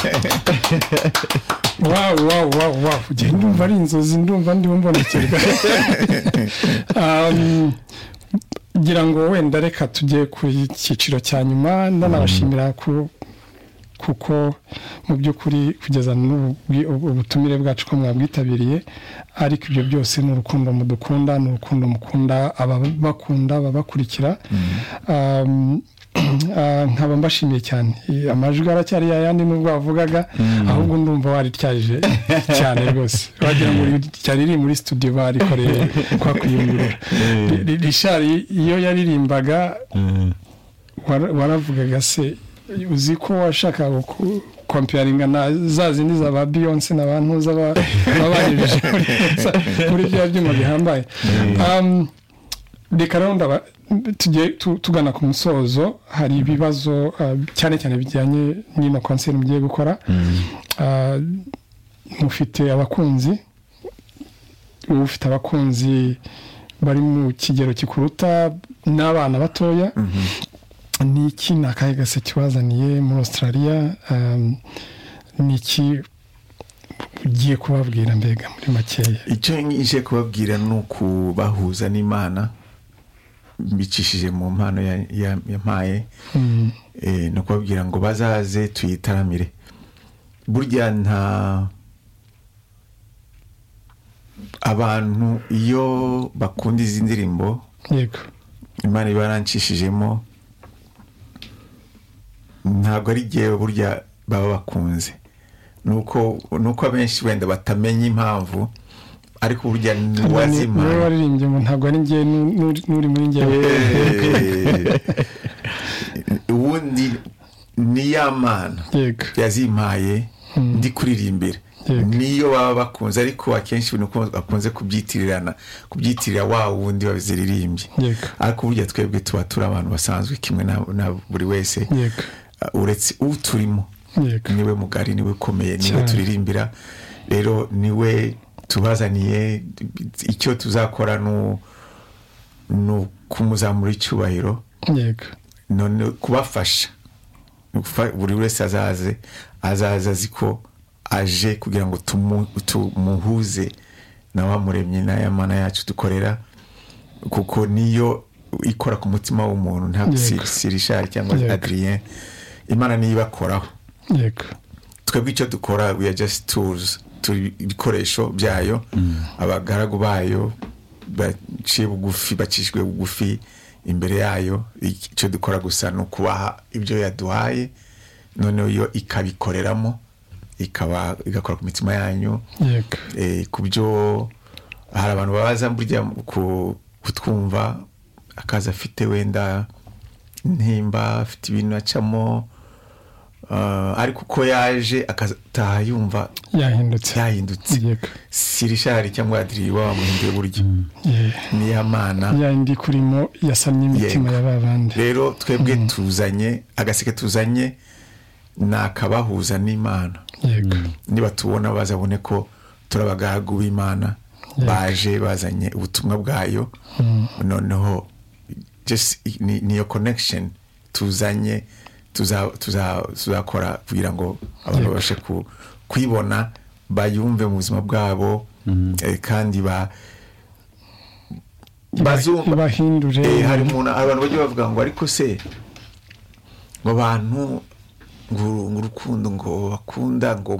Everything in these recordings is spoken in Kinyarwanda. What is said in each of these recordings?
wow ndumva ari inzozi ndumva mbonekera ngira ngo wenda reka tujye ku cyiciro cya nyuma ndanabashimira kuko mu by'ukuri kugeza ubutumire bwacu ko mwabwitabiriye ariko ibyo byose ni urukundo mudukunda ni urukundo mukunda ababakunda ababakurikira nkaba mbashimiye cyane amajwi aracyari yayandi nubwo bavugaga ahubwo ndumva warityaje cyane rwose wagira ngo cyari riri muri studio barikoreye kwa kuyungurura Richard iyo yaririmbaga waravugaga se uzi ko washaka comparinga na zazindi za Beyonce n'abantu z'ababanirije muri bya byuma bihambaye reka tujye tugana ku musozo hari ibibazo cyane cyane bijyanye n'ino concert mugiye gukora mufite abakunzi ufite abakunzi bari mu kigero kikuruta n'abana batoya niki nakaye gase kibazaniye muri Australia niki ugiye kubabwira mbega muri makeya icyo nje kubabwira nuko bahuza n'Imana mbicishije mu mpano yampaye no kubabwira ngo bazaze tuyitaramire burya nta abantu iyo bakunda izi ndirimbo yego Imana ibarancishijemo ntabwo ari giye burya baba bakunze nuko abenshi wenda batamenya impamvu ariko burya wazima niwe waririmbye ngo ntabwo ari ngiye nuri muri ngiye ubundi ni y'Imana yazimpaye ndi kuririmbira niyo baba bakunze ariko akenshi nuko bakunze kubyitirira wa wundi babiziririmbye ariko burya twebwe tuba turi abantu basanzwe kimwe na buri wese uretse uturimo niwe mugari niwe ukomeye niwe turirimbira rero niwe tubazaniye icyo tuzakora no kumuzamura icyubahiro none kubafasha buri wese azaza ziko aje kugira ngo tumuhuze na wamuremye na Imana yacu dukorera kuko niyo ikora ku mutima w'umuntu ntabwo si Richard cyangwa Adrien Imana niyo ibakoraho twebwe icyo dukora we are just tools ibikoresho byayo abagaragu bayo baciye bugufi bacishwe bugufi imbere yayo icyo dukora gusa no kubaha ibyo yaduhaye none yo ikabikoreramo igakora ku mitima yanyu kubyo hari abantu babaza burya kutwumva akaza afite wenda ntimba afite ibintu acamo ariko uko yaje akataha yumva yahindutse si Richard cyangwa Adrien wamuhinduye buryo ni y'Imana yandi kurimo yasamye imitima y'ababandi rero twebwe tuzanye agaseke tuzanye nakabahuza n'Imana niba tubona bazabone ko turabagagu b'Imana baje bazanye ubutumwa bwayo noneho just niyo connection tuzanye tuzakora kugira ngo abantu babashe kwibona bayumve mu buzima bwabo kandi bahindure hari abantu bajye bavuga ngo ariko se ngo abantu urukundo ngo bakunda ngo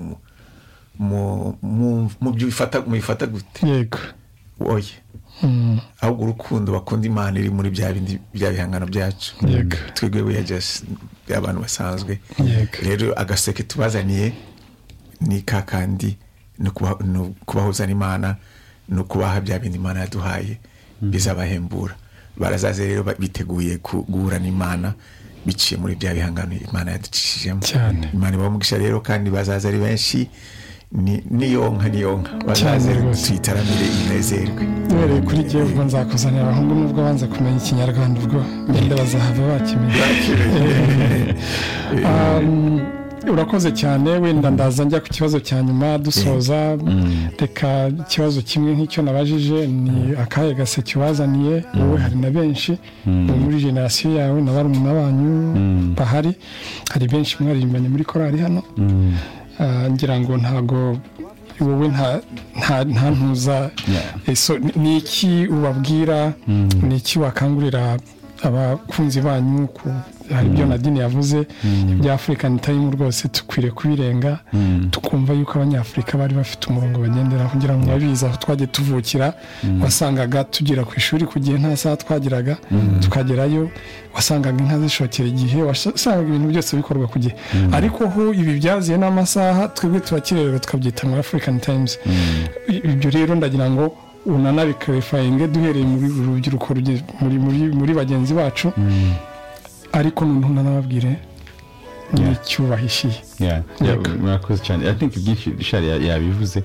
mu bifata gute yego oye ahubwo urukundo bakunda Imana iri muri bya bindi bya bihangano byacu twebwe we just abantu basanzwe rero agaseke tubazaniye ni kakandi no kubahuza n'Imana no kubaha bya bindi Imana yaduhaye bizabahembura barazaze rero biteguye guhura n'Imana biciye muri bya bihangano Imana yaducishijemo Imana ibamugisha rero kandi bazaza ari benshi niyonka bazaze twitaramire inezerwe rero kuri giye ubwo nzakuzanira abahungu nubwo banze kumenya ikinyarwanda ubwo ngende bazahava bakimenya urakoze cyane wenda ndaza njya ku kibazo cya nyuma dusoza reka ikibazo kimwe nk'icyo nabajije ni akahe gaseke wazaniye wowe hari na benshi muri generasiyo yawe na barumuna banyu bahari hari benshi mwaririmbanye muri korali hano ngira ngo ntago wowe nta ntuza ni iki ubabwira ni iki wakangurira abakunzi banyu hari ibyo Nadine yavuze ibya African Time rwose tukwiriye kubirenga tukumva yuko abanyafrika bari bafite umurongo bagendera kugira ngo babiza aho twagiye tuvukira wasangaga tugira ku ishuri kugiye nta saha twagiraga tukagerayo wasangaga inka zishokera igihe wasangaga ibintu byose bikorwa kugihe ariko ho ibi byaziye n'amasaha twebwe turakirerwa tukabyita muri African Times ibyo rero ndagira ngo unanabikarifainge duhereye muri urubyiruko muri bagenzi bacu ariko n'umuntu nanababwire n'icyubahishiye murakoze cyane I think ibyinshi bishari yabivuze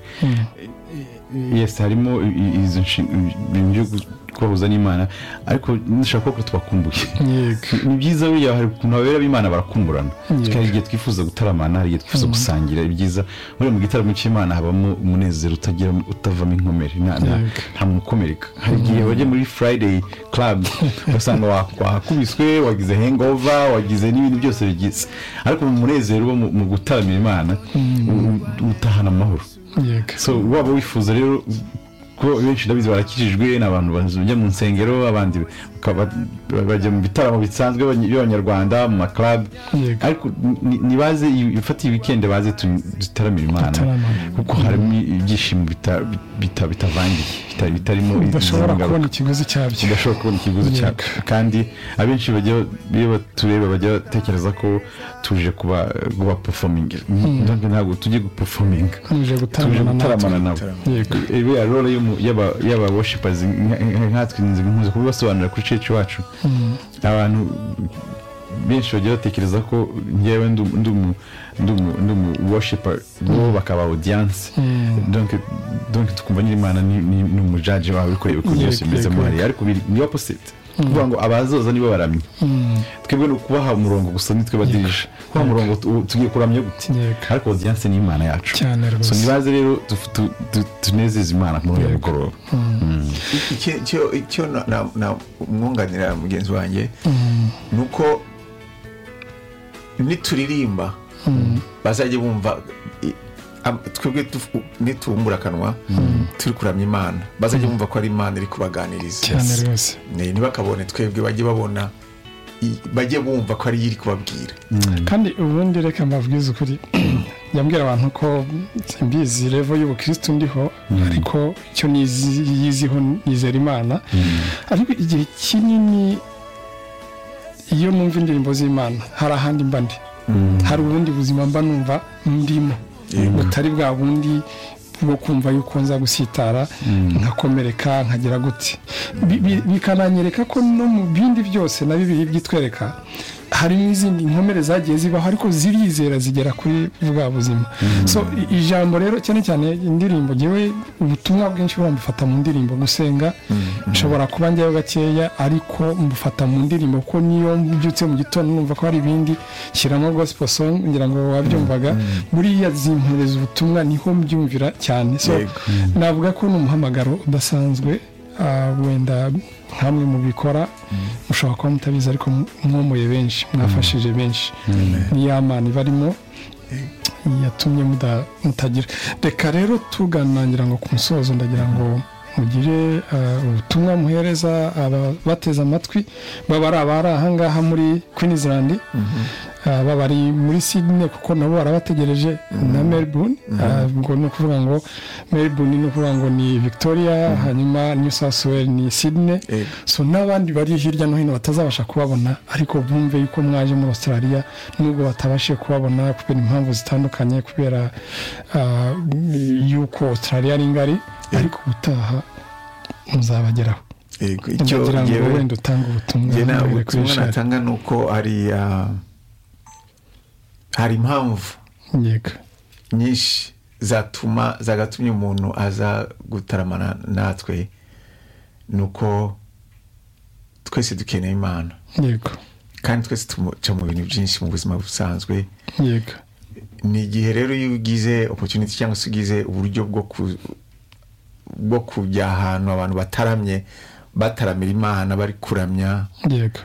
yes harimo izo bintu twahuza n'Imana ariko nishaka ko twakumbuye ni byiza wiya hari ukuntu abera b'Imana barakumburana tukagiye twifuza gutaramana hari twifuza gusangira ibyiza muri mu gitaramo cy'Imana habamo umunezero utagira utavamo inkomere nta mukomereka hari igihe waje muri Friday club usanga wakubiswe wagize hangover wagize n'ibintu byose bigize ariko mu munezero mu gutaramira Imana utahana amahoro so waba wifuza rero ko benshi ndabizi barakijijwe n'abantu bajya mu nsengero abandi bajya mu bitaramo bisanzwe by'abanyarwanda mu club ariko nibaze ifatiye weekend baze dutaramira Imana kuko harimo ibyishimo bitavangiye bitarimo udashobora kubona ikiguzi cyabyo kandi abenshi bajya tureba bajya batekereza ko tuje kuba performing ntabwo tujye performing tuje gutaramana nabo ibe role yaba worshipers nkatwe nzi kubibasobanurira kuri church wacu abantu benshi bajya batekereza ko ngewe ndumu worshiper bo bakaba audience donc tukumva n'Imana ni umujaje wawe ko byose bimeze muri ariko ni opposite kuvuga ngo abazoza nibo baramye twebwe no kubaha umurongo gusa nitwe badirije kuba umurongo tugiye kuramya gute ariko audience ni Imana yacu so nibaze rero tunezeza Imana muri uyu mugoroba icyo na umwunganira mugenzi wanjye nuko nituririmba bazajye bumva twebwe nitumbura kanwa turi kuramya Imana bazajye bumva ko ari Imana iri kubaganiriza cyane rwose ntibakabone twebwe bajye babona bajye bumva ko ari iri kubabwira kandi ubundi reka mbabwize ukuri yambwira abantu ko simbizi level y'ubukristo ndiho ariko icyo yiziho nizera Imana ariko igihe kinini iyo numva indirimbo z'Imana hari ahandi mba ndi hari ubundi buzima mba numva ndimo butari bwa bundi bwo kumva yuko nza gusitara nkakomereka nkagira gute bikananyereka ko no mu bindi byose na bibiri byitwereka hari n'izindi nkomere zagiye zibaho ariko zirizera zigera kuri bwa buzima so ijambo rero cyane cyane indirimbo ngewe ubutumwa bwinshi burambufata mu ndirimbo gusenga nshobora kuba njyayo gakeya ariko mbufata mu ndirimbo ko niyo mbyutse mu gitondo numva ko hari ibindi shyiramo gospel song ngira ngo wabyumvaga buriya zimpereza ubutumwa niho mbyumvira cyane so navuga ko n'umuhamagaro udasanzwe wenda hamwe mu bikora mushobora kuba mutabizi ariko mwomoye benshi mwafashije benshi n'iyamana barimo yatumye mutagira reka rero tuganangira ngo ku musozo ndagira ngo mugire ubutumwa muhereza abateza amatwi baba ari abari ahangaha muri Queensland baba bari muri Sydney kuko nabo barabategereje na Melbourne ngo no kuvuga ngo Melbourne no kuvuga ngo ni Victoria hanyuma New South Wales ni Sydney so n'abandi bari hirya no hino batazabasha kubabona ariko bumve yuko mwaje muri Australia nubwo batabashe kubabona kubera impamvu zitandukanye kubera yuko Australia ari ngari ariko gutaha muzabageraho icyo wenda utanga ubutumwa natanga nuko hari impamvu nyinshi zagatumye umuntu aza gutaramana natwe nuko twese dukeneye Imana kandi twese tumuca mu bintu byinshi mu buzima busanzwe ni igihe rero iyo ugize opportunity cyangwa se ugize uburyo bwo kujya ahantu abantu bataramira Imana bari kuramya yego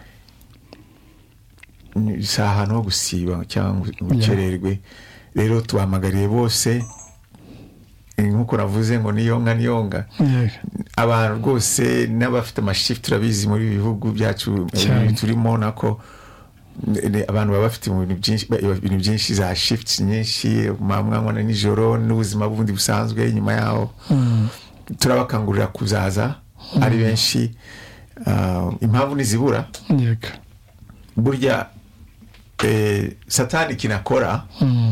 si ahantu ho gusiba cyangwa gukererwe rero tubahamagariye bose nk'uko navuze ngo niyonga abantu rwose n'abafite amashift turabizi muri bihugu byacu turimo nako abantu baba bafite ibintu byinshi za shifts nyinshi mwamwa nijoro n'ubuzima bundi busanzwe nyuma yaho turabakangurira kuzaza ari benshi impamvu nizibura burya Satani kinakora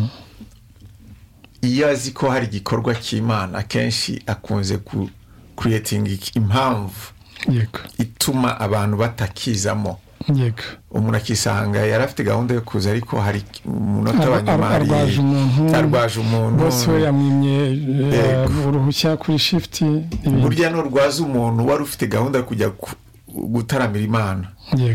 iyo azi ko hari igikorwa cy'Imana akenshi akunze creating impamvu ituma abantu batakizamo umuntu akisanga yarafite gahunda yo kuza ariko hari umunota wa nyuma arwaje umuntu bose we yamwimye uruhushya kuri shift burya no rwaza umuntu wari ufite gahunda yo kujya gutaramira Imana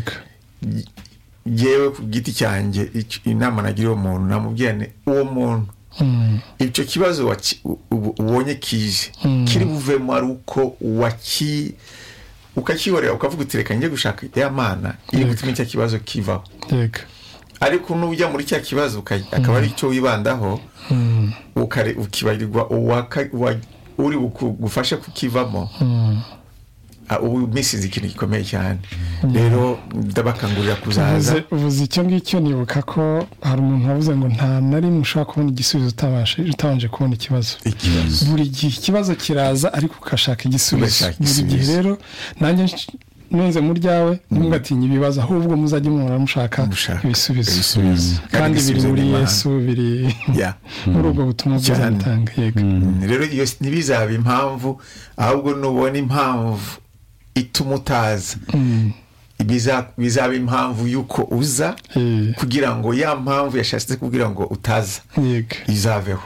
yewe ku giti cyanjye inama nagira uwo muntu namubwirane uwo muntu icyo kibazo ubonye kije kiri buvemo ari uko ukakihorera ukavuga uti reka njye gushaka ya Mana iri gutuma icyo kibazo kivaho ariko n'ujya muri cya kibazo akaba ari cyo wibandaho ukibarirwa uri gufasha kukivamo ubu misinzi ikintu gikomeye cyane rero ndabakangurira kuzaza uvuze icyo ngicyo nibuka ko hari umuntu wavuze ngo nta nari mushaka kubona igisubizo utabanje kubona ikibazo buri gihe ikibazo kiraza ariko ukashaka igisubizo buri gihe rero nanjye nunze mu ryawe ntugatinye ibibazo ahubwo muzajye muhora mushaka ibisubizo kandi biri muri Yesu biri muri ubwo butumwa bw'Imana yego rero iyo ntibizaba impamvu ahubwo nubona impamvu ituma utaza bizaba impamvu yuko uza kugira ngo ya mpamvu yashatse kugira ngo utaza izaveho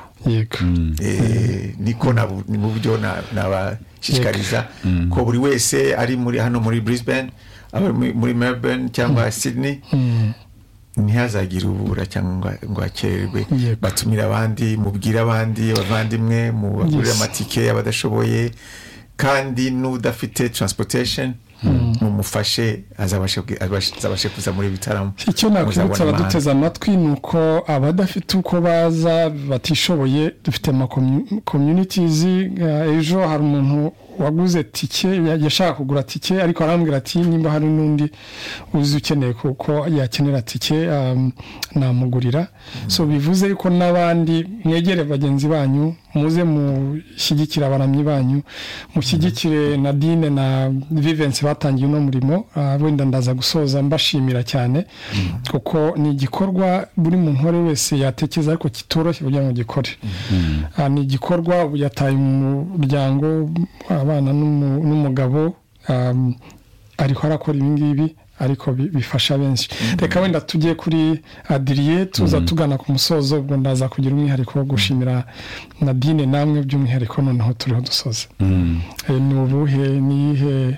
niko ni mu buryo nabashishikariza ko buri wese ari hano muri Brisbane muri Melbourne cyangwa Sydney ntihazagire ubura cyangwa ngo akererwe batumira abandi mubwire abandi abavandimwe mubagurira amatike abadashoboye kandi n'udafite transportation mumufashe azabashe kuza muri bitaramo icyo nakwibutsa abaduteza amatwi nuko abadafite uko baza batishoboye dufite ama communities ejo hari umuntu waguze tike yashaka kugura tike ariko arambwira ati nimba hari nundi uzi ukeneye kuko yakenera tike namugurira so bivuze yuko nabandi mwegere bagenzi banyu muze mushyigikira abaramyi banyu mushyigikire Nadine na Vivence batangiye no murimo wenda ndaza gusoza mbashimira cyane kuko ni igikorwa buri muntu wese yatekeza ariko kitoroshye kugira ngo gikore ni igikorwa yataye umuryango abana n'umugabo ariko arakora ibingibi ariko bifasha benshi reka wenda tujye kuri Adrien tuza tugana ku musozo ubwo ndaza kugira umwihariko wo gushimira Nadine namwe by'umwihariko noneho turiho dusoze ni ubuhe nihe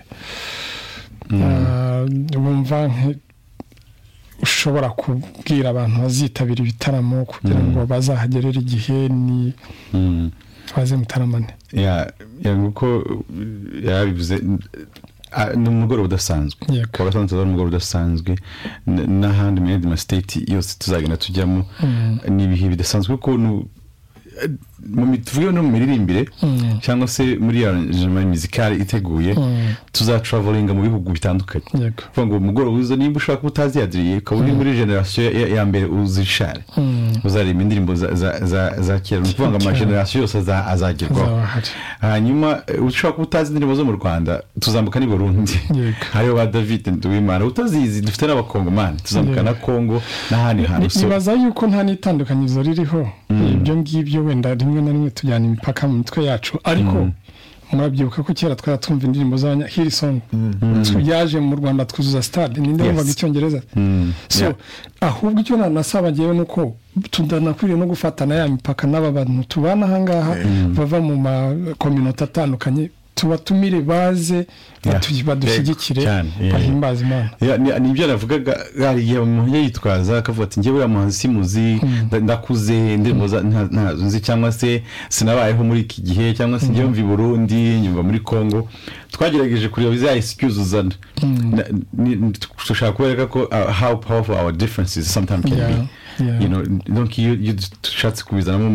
wumva ushobora kubwira abantu bazitabira ibitaramo kugira ngo bazahagerere igihe ni baze mutaramane nguko yabivuze ni umugoroba udasanzwe kuwa gatandatu ari umugoroba udasanzwe n'ahandi mu yandi masiteti yose tuzagenda tujyamo ni ibihe bidasanzwe kuko tuvuge no mu miririmbire cyangwa se muri arrangement musical iteguye tuzatravelinga mu bihugu bitandukanye kuvuga ngo umugoroba uza nimba ushaka kutazi Adrien ukaba uri muri generation ya mbere uzishare uzareba indirimbo za kera ni ukuvuga ngo ama generation yose azagerwaho hanyuma ushaka kutazi indirimbo zo mu Rwanda tuzambuka ni Burundi hariho ba David Nduwimana utazizi dufite n'abakongomani tuzambuka na Congo n'ahandi hantu nibaza yuko nta nitandukanyirizo ririho ibyo ngibyo wenda rimwe na rimwe tujyana imipaka mu mitwe yacu ariko murabyibuka ko kera twaratumva indirimbo z'abanya Hillsong yaje mu Rwanda twuzuza stade ninde wumvaga icyongereza so ahubwo icyo nasaba ngewe nuko tudanakwiriye no gufatana ya mipaka n'aba bantu tubana ahangaha bava mu ma community atandukanye tubatumire baze badushyigikire bahimbaza Imana. Nibyo navugaga hariya umuntu yitwaza akavuga ati njyewe umuhanzi simuzi ndakuze indirimbo ntazi cyangwa se sinabayeho muri iki gihe cyangwa se njyewe mva i Burundi nyumva muri Congo. Twagerageje kureba za excuse uzana dushaka kubereka ko how powerful our differences sometimes can be. You know, donc you dushatse kubizana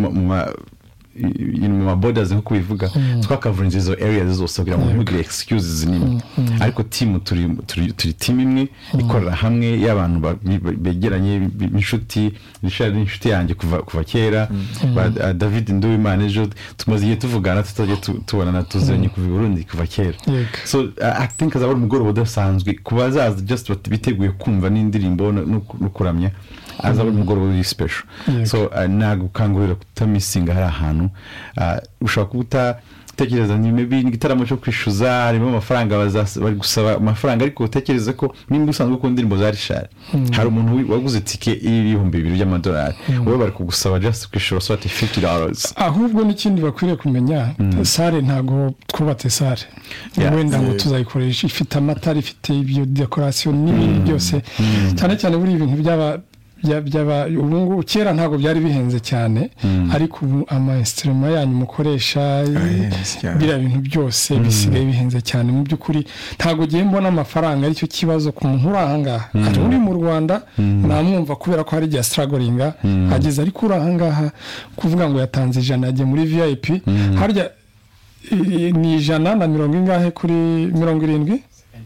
mu borders nko kubivuga twakavura izo areas zose kugira ngo ntugire excuses nini. Ariko team turi team imwe ikorera hamwe y'abantu begeranye b'inshuti. Richard inshuti yanjye kuva kera, David Nduwimana ejo tumaze igihe tuvugana tutaje tubonana tuzanye kuva i Burundi kuva kera. So I think azaba umugoroba udasanzwe kubazaza just biteguye kumva n'indirimbo no kuramya azaba umugoroba uri special. So nagukangurira kutamisinga hari ahantu ushaka gutekereza ni maybe igitaramo cyo kwishyuza harimo amafaranga bari gusaba amafaranga, ariko utekereza ko nimba usanzwe ukunda indirimbo za Richard hari umuntu waguze tike y'ibihumbi 2 by'amadolari wowe bari kugusaba just kwishyura so ati $50. Ahubwo n'ikindi bakwiriye kumenya sare ntago twubatse sare wenda ngo tuzayikoresha ifite amatara ifite ibyo decoration n'ibindi byose cyane cyane buri ibintu byaba ubungu kera ntago byari bihenze cyane, ariko ama instrument yanyu mukoresha bira bintu byose bisigaye bihenze cyane. Mu byukuri ntago giye mbona amafaranga aricyo kibazo ku muntu urahangaha ari uri mu Rwanda namwumva kubera ko hari igihe struggling ageze, ariko urahangaha kuvuga ngo yatanze 100 ajye muri VIP harya ni 100 ingahe kuri 70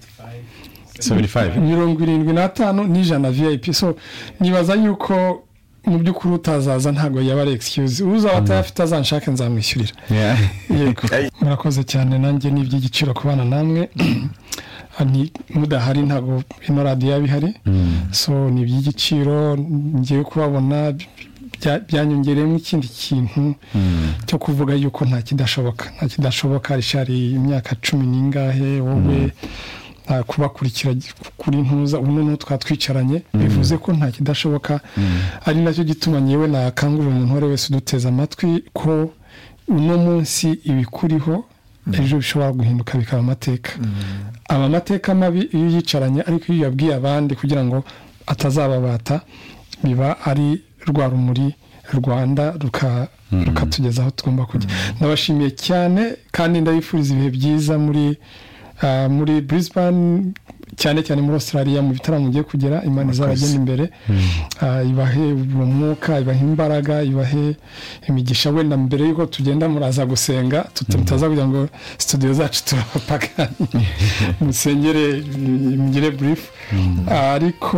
75 n'ijana VIP. So nibaza yuko mu by'ukuri utazaza ntago yaba ari excuse uzaba atafite azanshaka nzamwishyurira. Murakoze cyane nanjye n'iby'igiciro kubana namwe ani mudahari ntago ino radio yabihari. So ni iby'igiciro ngiye kubabona byanyongeremo ikindi kintu cyo kuvuga yuko nta kidashoboka rishari imyaka 10 n'ingahe wowe kubakurikira kuri ntuza uno twatwicaranye bivuze ko nta kidashoboka. Ari nacyo gituma nyewe nakangurira umuntu wese uduteza amatwi ko uno munsi ibikuriho ejo bishobora guhinduka bikaba amateka. Aba mateka mabi iyo yicaranye ariko iyo yabwiye abandi kugira ngo atazababata biba ari rwa rumuri Rwanda rukatugeza aho tugomba kujya. Nabashimiye cyane kandi ndabifuriza ibihe byiza muri Brisbane cyane muri Australia mu bitaramo ngiye kugera. Imana izabagenda imbere ibahe umwuka ibahe imbaraga ibahe imigisha. Wenda mbere yuko tugenda muraza gusenga tutaza kugira ngo studio zacu turapakane musengere mugire brief ariko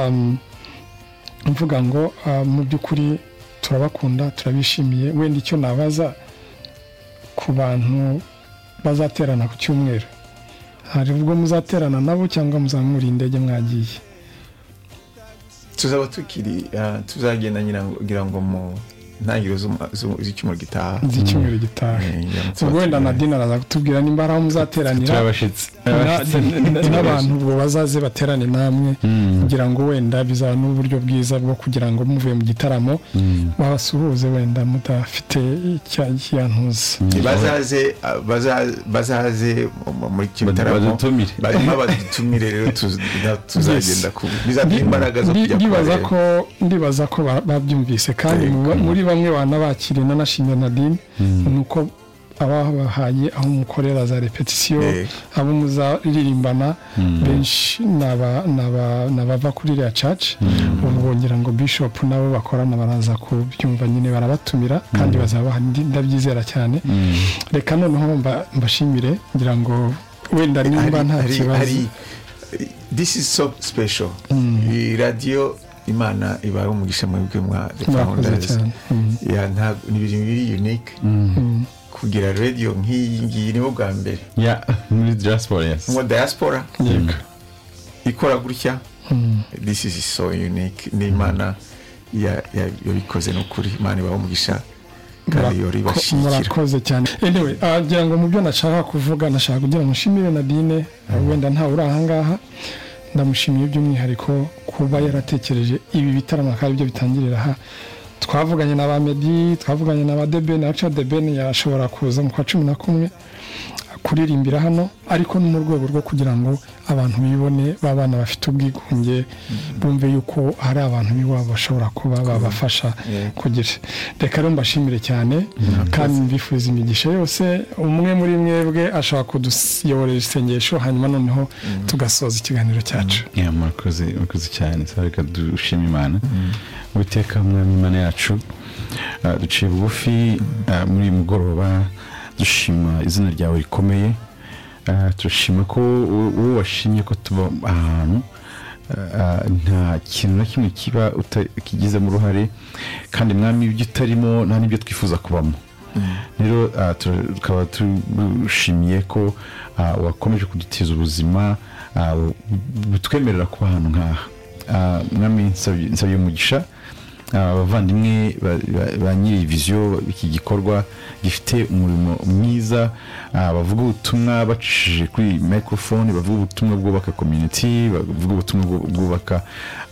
mvuga ngo mu by'ukuri turabakunda turabishimiye. Wenda icyo nabaza ku bantu bazaterana ku cyumweru hari ubwo muzaterana nabo cyangwa muzamura indege mwagiye? Tuzaba tukiri tuzagenda ngira ngo mu ntangiriro z'icyumweru gitaha. Wenda Nadine araza kutubwira nimba ari aho muzateranira turabashitse n'abantu bo bazaze baterane namwe kugira ngo wenda bizaba n'uburyo bwiza bwo kugira ngo muvuye mu gitaramo babasuhuze wenda mudafite icyantuza. bazaze muri kitaramo badutumire rero tuzagenda bizaduha imbaraga zo kujya kure. Ndibaza ko babyumvise kandi muri bamwe banabakiriye nanashimye Nadine nuko abahaye aho mukorera za repetition abo muzaririmbana benshi nabava kuri ya church ubwo ngira ngo bishop nabo bakorana baraza kubyumva nyine barabatumira kandi bazaba ndabyizera cyane. Reka noneho mbashimire ngira ngo wenda nimba nta kibazo. This is so special. Radio Imana ibaye umugisha mwebwe mwa The Founders. Ni biri unique. Kugira radio nk'iyi ni bwa mbere. Muri diaspora yes. Mu diaspora. Ikora gutya. This is so unique. Ni Imana yabikoze no kuri Imana ibaye umugisha. Murakoze cyane. Anyway, agira ngo mu byo nashaka kuvuga nashaka kugira ngo nshimire Nadine wenda nta uri ahangaha. Ndamushimiye by'umwihariko kuba yaratekereje ibi bitaramo kandi byo bitangirira aha. Twavuganye na ba Medi, twavuganye na ba Deben, acha Deben yashobora kuza mu kwa 11 kuririmbira hano ariko no mu rwego rwo kugira ngo abantu bibone babana bafite ubwigunge bumve yuko hari abantu biwabo bashobora kuba babafasha kugira reka rero mbashimire cyane kandi mbifuza imigisha yose umwe muri mwebwe ashaka kuduyoborera isengesho hanyuma noneho tugasoza ikiganiro cyacu murakoze cyane reka dushime Imana Uwiteka mwami Imana yacu duciye bugufi muri uyu mugoroba dushima izina ryawe rikomeye turashima ko wowe washimye ko tuba ahantu nta kintu na kimwe kiba utakigizemo uruhare kandi mwami ibyo utarimo nta n'ibyo twifuza kubamo rero tukaba tushimiye ko wakomeje kudutiza ubuzima butwemerera kuba ahantu nk'aha mwami nsabye umugisha abavandimwe ba nyiri viziyo iki gikorwa gifite umurimo mwiza bavuga ubutumwa bacishije kuri microphone bavuga ubutumwa bwubaka community bavuga ubutumwa bwubaka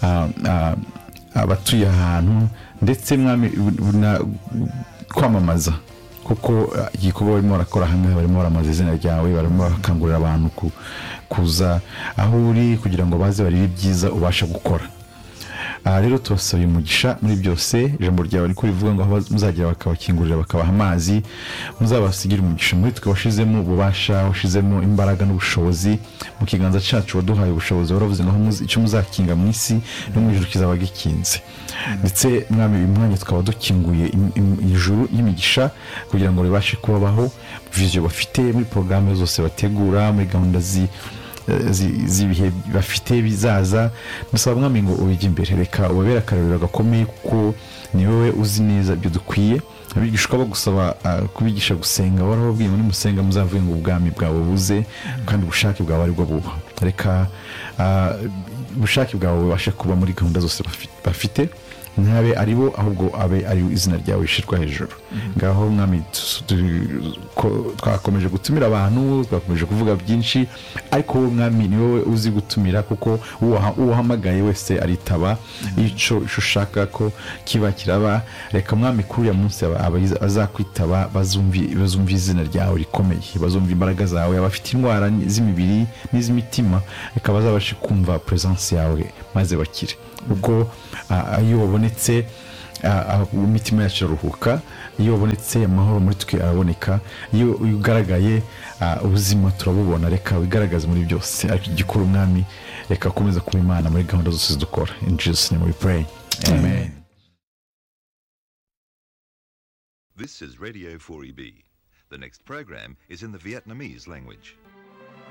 abatuye ahantu ndetse mwami kwamamaza kuko igikorwa barimo barakora hamwe barimo baramaza izina ryawe barimo bakangurira abantu kuza aho uri kugira ngo baze barebe ibyiza ubasha gukora rero tubasaba umugisha muri byose ijambo ryawe riko rivuga ngo aho muzagera bakabakingurira bakabaha amazi muzabasigira umugisha muri twabashizemo ububasha washizemo imbaraga n'ubushobozi mu kiganza cyacu waduhaye ubushobozi waravuze ngo icyo muzakinga mu isi no mu ijuru kizaba gikinze ndetse mwami uyu mwanya tukaba dukinguye ijuru y'imigisha kugira ngo ribashe kubaho viziyo bafite muri porogaramu zose bategura muri gahunda z'ibihe bafite bizaza musaba mwami ngo ubijye imbere reka ubabera akarabiro gakomeye kuko ni wowe uzi neza ibyo dukwiye abigishwa bagusaba kubigisha gusenga warababwiye muri musenga muzavuye ngo ubwami bwawe buze kandi ubushake bwawe ari bwo buba reka ubushake bwawe bubashe kuba muri gahunda zose bafite ntabe ari bo ahubwo abe ari izina ryawe rishirwa hejuru ngaho mwami twakomeje gutumira abantu twakomeje kuvuga byinshi ariko mwami ni wowe uzi gutumira kuko uhamagaye wese aritaba ico ushaka ko kiba kiraba reka mwami kuri ya munsi azakwitaba bazumva izina ryawe rikomeye bazumva imbaraga zawe abafite indwara z'imibiri n'iz'imitima reka bazabashe kumva presence yawe maze bakire ubwo iyo wabonetse imitima yacu iraruhuka iyo wabonetse amahoro muri twe araboneka iyo ugaragaye ubuzima turabubona reka wigaragaze muri byose ariko igikuru umwami reka akomeza kuba Imana muri gahunda zose dukora in Jesus name we pray amen. This is Radio 4EB. The next program is in the Vietnamese language.